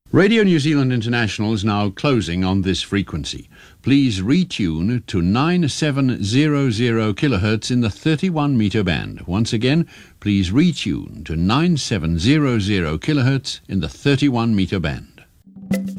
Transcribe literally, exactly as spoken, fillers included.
Radio New Zealand International is now closing on this frequency. Please retune to nine seven hundred kilohertz in the thirty-one meter band. Once again, please retune to nine seven hundred kilohertz in the thirty-one meter band.